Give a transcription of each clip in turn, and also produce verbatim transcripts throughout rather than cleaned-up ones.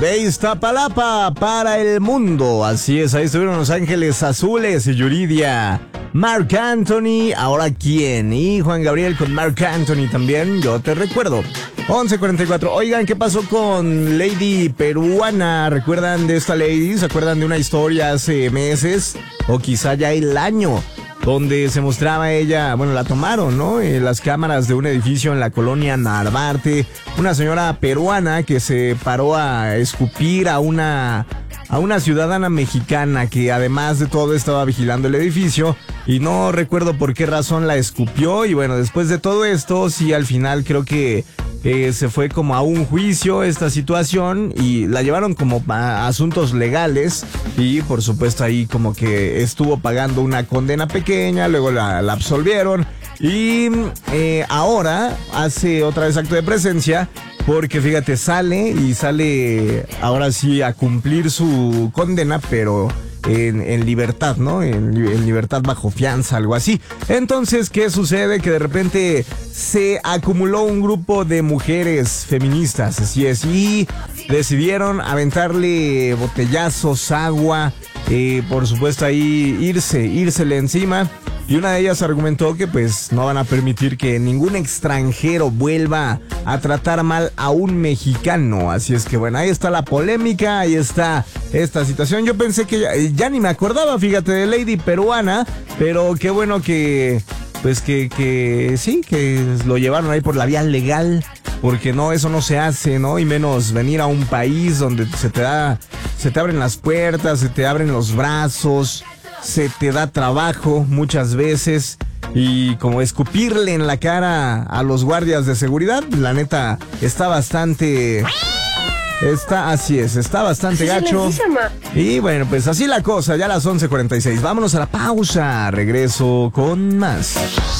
de Iztapalapa para el mundo. Así es, ahí estuvieron Los Ángeles Azules y Yuridia. Marc Anthony, ¿ahora quién? Y Juan Gabriel con Marc Anthony también, yo te recuerdo. once cuarenta y cuatro. Oigan, ¿qué pasó con Lady Peruana? ¿Recuerdan de esta lady? ¿Se acuerdan de una historia hace meses? O quizá ya el año, donde se mostraba ella, bueno, la tomaron, ¿no? Eh, las cámaras de un edificio en la colonia Narvarte. Una señora peruana que se paró a escupir a una, a una ciudadana mexicana que además de todo estaba vigilando el edificio. Y no recuerdo por qué razón la escupió. Y bueno, después de todo esto, sí, al final creo que eh, se fue como a un juicio esta situación. Y la llevaron como a asuntos legales. Y por supuesto ahí como que estuvo pagando una condena pequeña. Luego la, la absolvieron. Y eh, ahora hace otra vez acto de presencia. Porque fíjate, sale y sale ahora sí a cumplir su condena, pero en, en libertad, ¿no? En, en libertad bajo fianza, algo así. Entonces, ¿qué sucede? Que de repente se acumuló un grupo de mujeres feministas, así es, y decidieron aventarle botellazos, agua, eh, por supuesto ahí irse, írsele encima. Y una de ellas argumentó que pues no van a permitir que ningún extranjero vuelva a tratar mal a un mexicano. Así es que bueno, ahí está la polémica, ahí está esta situación. Yo pensé que ya, ya ni me acordaba, fíjate, de Lady Peruana, pero qué bueno que, pues que, que sí, que lo llevaron ahí por la vía legal. Porque no, eso no se hace, ¿no? Y menos venir a un país donde se te da, se te abren las puertas, se te abren los brazos, se te da trabajo muchas veces. Y como escupirle en la cara a los guardias de seguridad, la neta, está bastante... Está, así es, está bastante gacho. Y bueno, pues así la cosa, ya a las once cuarenta y seis. Vámonos a la pausa, regreso con más.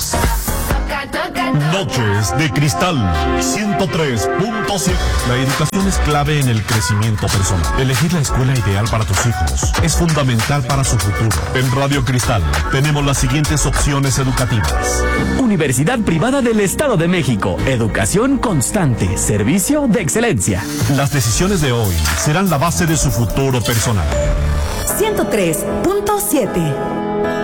Noches de Cristal ciento tres punto siete. La educación es clave en el crecimiento personal. Elegir la escuela ideal para tus hijos es fundamental para su futuro. En Radio Cristal tenemos las siguientes opciones educativas. Universidad Privada del Estado de México. Educación constante. Servicio de excelencia. Las decisiones de hoy serán la base de su futuro personal. ciento tres punto siete.